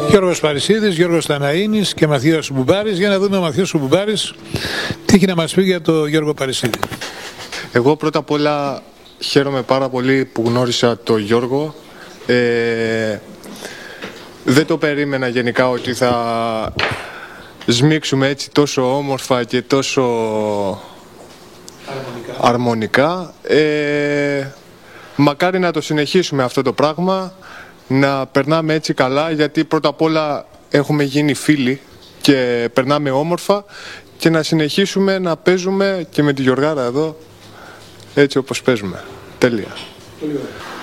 Γιώργος Παρισίδης, Γιώργος Ταναΐνης και Μαθίος Μπουμπάρης. Για να δούμε ο Μαθίος Μπουμπάρης τι έχει να μας πει για το Γιώργο Παρισίδη. Εγώ πρώτα απ' όλα χαίρομαι πάρα πολύ που γνώρισα τον Γιώργο. Δεν το περίμενα γενικά ότι θα σμίξουμε έτσι τόσο όμορφα και τόσο αρμονικά. Μακάρι να το συνεχίσουμε αυτό το πράγμα, να περνάμε έτσι καλά, γιατί πρώτα απ' όλα έχουμε γίνει φίλοι και περνάμε όμορφα, και να συνεχίσουμε να παίζουμε και με τη Γιωργάρα εδώ έτσι όπως παίζουμε. Τέλεια. Πολύ ωραία.